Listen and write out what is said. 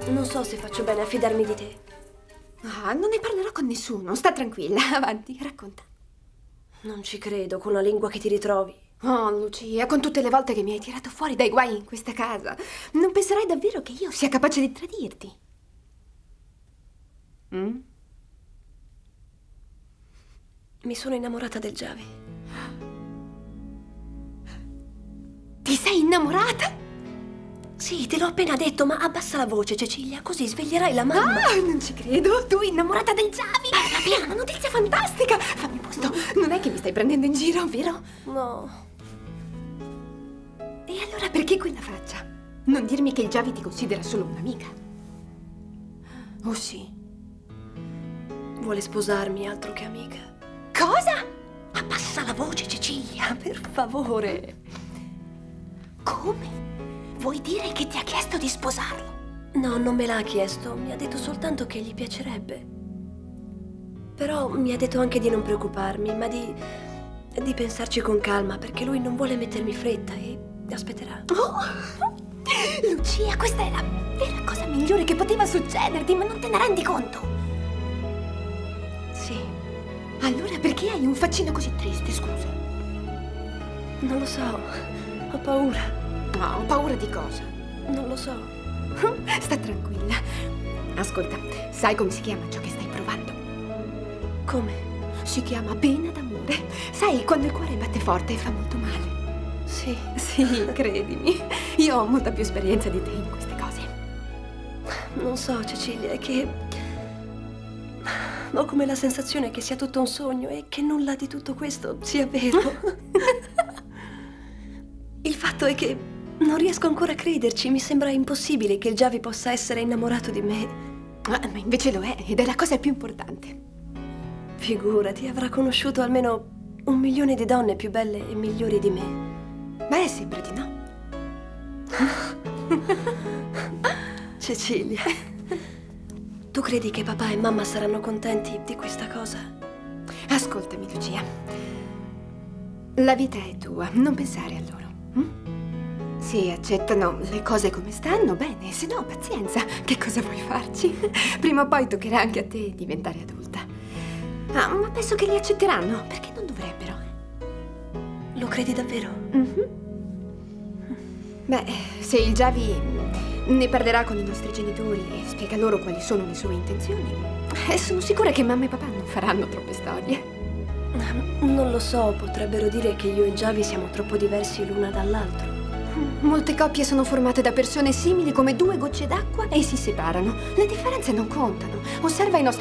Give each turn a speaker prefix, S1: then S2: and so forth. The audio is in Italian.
S1: Non so se faccio bene a fidarmi di te.
S2: Ah, non ne parlerò con nessuno. Sta tranquilla. Avanti, racconta.
S1: Non ci credo, con la lingua che ti ritrovi.
S2: Oh, Lucia, con tutte le volte che mi hai tirato fuori dai guai in questa casa, non penserai davvero che io sia capace di tradirti?
S1: Mi sono innamorata del Giavi.
S2: Ti sei innamorata?
S1: Sì, te l'ho appena detto, ma abbassa la voce, Cecilia, così sveglierai la mamma.
S2: Ah, non ci credo. Tu innamorata del Giavi? Parla piano, notizia fantastica. Fammi posto. Non è che mi stai prendendo in giro, vero?
S1: No.
S2: E allora perché quella faccia? Non dirmi che il Giavi ti considera solo un'amica. Oh sì.
S1: Vuole sposarmi, altro che amica.
S2: Cosa?
S1: Abbassa la voce, Cecilia, per favore.
S2: Come? Vuoi dire che ti ha chiesto di sposarlo?
S1: No, non me l'ha chiesto, mi ha detto soltanto che gli piacerebbe. Però mi ha detto anche di non preoccuparmi, ma di pensarci con calma, perché lui non vuole mettermi fretta e aspetterà.
S2: Oh! Lucia, questa è la vera cosa migliore che poteva succederti, ma non te ne rendi conto?
S1: Sì.
S2: Allora perché hai un faccino così triste, scusa?
S1: Non lo so, ho paura.
S2: No, ho paura di cosa?
S1: Non lo so.
S2: Sta tranquilla. Ascolta, sai come si chiama ciò che stai provando?
S1: Come?
S2: Si chiama pena d'amore. Sai, quando il cuore batte forte fa molto male.
S1: Sì.
S2: Sì, credimi. Io ho molta più esperienza di te in queste cose.
S1: Non so, Cecilia, è che ho come la sensazione che sia tutto un sogno e che nulla di tutto questo sia vero. Il fatto è che non riesco ancora a crederci. Mi sembra impossibile che il Giavi possa essere innamorato di me.
S2: Ma invece lo è, ed è la cosa più importante.
S1: Figurati, avrà conosciuto almeno 1 milione di donne più belle e migliori di me.
S2: Beh, sembra di no.
S1: Cecilia, tu credi che papà e mamma saranno contenti di questa cosa?
S2: Ascoltami, Lucia. La vita è tua, non pensare a loro. Se accettano le cose come stanno, bene, se no, pazienza. Che cosa vuoi farci? Prima o poi toccherà anche a te diventare adulta. Ah, ma penso che li accetteranno, perché non dovrebbero?
S1: Lo credi davvero?
S2: Beh, se il Giavi ne parlerà con i nostri genitori e spiega loro quali sono le sue intenzioni, sono sicura che mamma e papà non faranno troppe storie.
S1: Non lo so, potrebbero dire che io e Giavi siamo troppo diversi l'una dall'altro.
S2: Molte coppie sono formate da persone simili come 2 gocce d'acqua e si separano. Le differenze non contano. Osserva i nostri